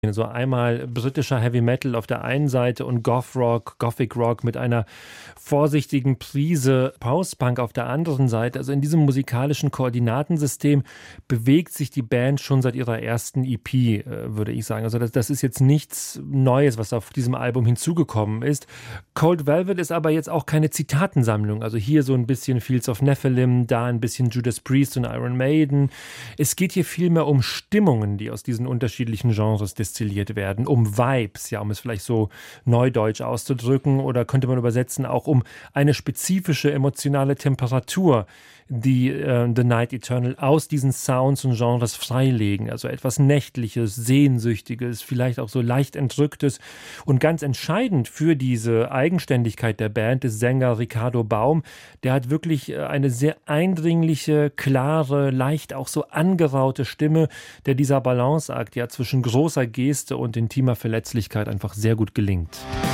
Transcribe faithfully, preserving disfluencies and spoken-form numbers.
So einmal britischer Heavy Metal auf der einen Seite und Goth Rock, Gothic Rock mit einer vorsichtigen Prise Post-Punk auf der anderen Seite. Also in diesem musikalischen Koordinatensystem bewegt sich die Band schon seit ihrer ersten E P, äh, würde ich sagen. Also das, das ist jetzt nichts Neues, was auf diesem Album hinzugekommen ist. Cold Velvet ist aber jetzt auch keine Zitatensammlung. Also hier so ein bisschen Fields of Nephilim, da ein bisschen Judas Priest und Iron Maiden. Es geht hier vielmehr um Stimmungen, die aus diesen unterschiedlichen Genres destilliert werden, um Vibes, ja, um es vielleicht so neudeutsch auszudrücken, oder könnte man übersetzen, auch um eine spezifische emotionale Temperatur, die äh, The Night Eternal aus diesen Sounds und Genres freilegen. Also etwas Nächtliches, Sehnsüchtiges, vielleicht auch so leicht Entrücktes. Und ganz entscheidend für diese Eigenständigkeit der Band ist Sänger Ricardo Baum. Der hat wirklich eine sehr eindringliche, klare, leicht auch so angeraute Stimme, der dieser Balanceakt ja zwischen großer Geste und intimer Verletzlichkeit einfach sehr gut gelingt.